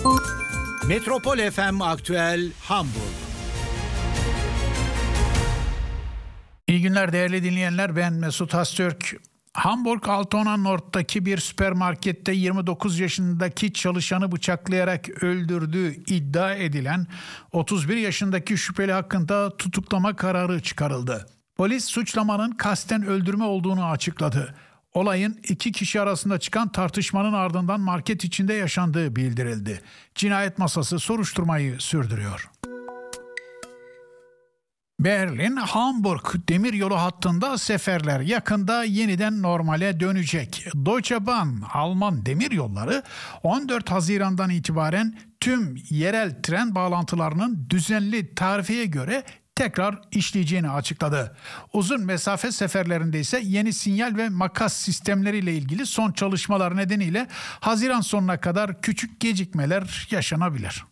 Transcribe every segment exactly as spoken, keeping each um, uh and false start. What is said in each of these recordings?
Metropol F M Aktüel Hamburg. İyi günler değerli dinleyenler, ben Mesut Hastürk. Hamburg Altona Nord'daki bir süpermarkette yirmi dokuz yaşındaki çalışanı bıçaklayarak öldürdüğü iddia edilen otuz bir yaşındaki şüpheli hakkında tutuklama kararı çıkarıldı. Polis suçlamanın kasten öldürme olduğunu açıkladı. Olayın iki kişi arasında çıkan tartışmanın ardından market içinde yaşandığı bildirildi. Cinayet masası soruşturmayı sürdürüyor. Berlin-Hamburg demiryolu hattında seferler yakında yeniden normale dönecek. Deutsche Bahn, Alman demiryolları on dört Haziran'dan itibaren tüm yerel tren bağlantılarının düzenli tarifeye göre tekrar işleyeceğini açıkladı. Uzun mesafe seferlerinde ise yeni sinyal ve makas sistemleriyle ilgili son çalışmalar nedeniyle Haziran sonuna kadar küçük gecikmeler yaşanabilir.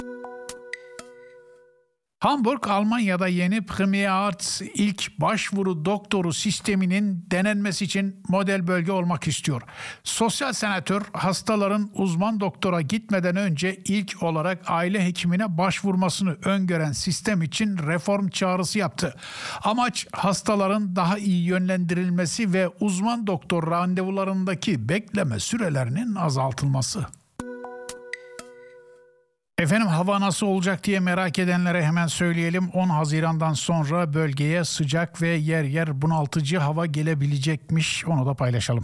Hamburg, Almanya'da yeni Premier Arts ilk başvuru doktoru sisteminin denenmesi için model bölge olmak istiyor. Sosyal senatör hastaların uzman doktora gitmeden önce ilk olarak aile hekimine başvurmasını öngören sistem için reform çağrısı yaptı. Amaç hastaların daha iyi yönlendirilmesi ve uzman doktor randevularındaki bekleme sürelerinin azaltılması. Efendim, hava nasıl olacak diye merak edenlere hemen söyleyelim. on Haziran'dan sonra bölgeye sıcak ve yer yer bunaltıcı hava gelebilecekmiş. Onu da paylaşalım.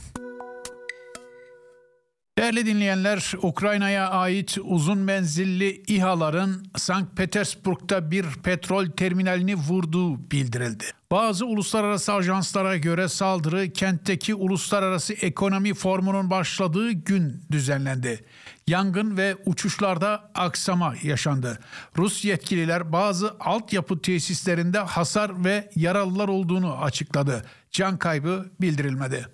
Değerli dinleyenler, Ukrayna'ya ait uzun menzilli İHA'ların Sankt Petersburg'da bir petrol terminalini vurduğu bildirildi. Bazı uluslararası ajanslara göre saldırı kentteki uluslararası ekonomi forumunun başladığı gün düzenlendi. Yangın ve uçuşlarda aksama yaşandı. Rus yetkililer bazı altyapı tesislerinde hasar ve yaralılar olduğunu açıkladı. Can kaybı bildirilmedi.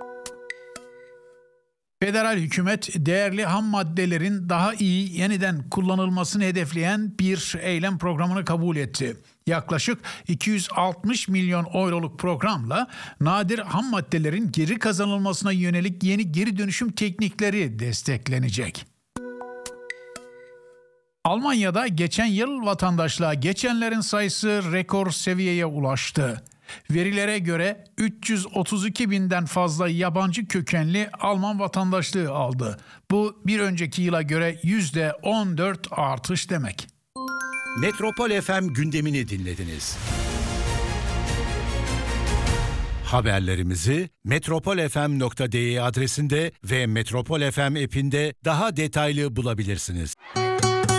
Federal hükümet değerli ham maddelerin daha iyi yeniden kullanılmasını hedefleyen bir eylem programını kabul etti. Yaklaşık iki yüz altmış milyon euroluk programla nadir ham maddelerin geri kazanılmasına yönelik yeni geri dönüşüm teknikleri desteklenecek. Almanya'da geçen yıl vatandaşlığa geçenlerin sayısı rekor seviyeye ulaştı. Verilere göre üç yüz otuz iki binden fazla yabancı kökenli Alman vatandaşlığı aldı. Bu bir önceki yıla göre yüzde on dört artış demek. Metropol F M gündemini dinlediniz. Haberlerimizi metropol f m nokta d e adresinde ve Metropol F M app'inde daha detaylı bulabilirsiniz.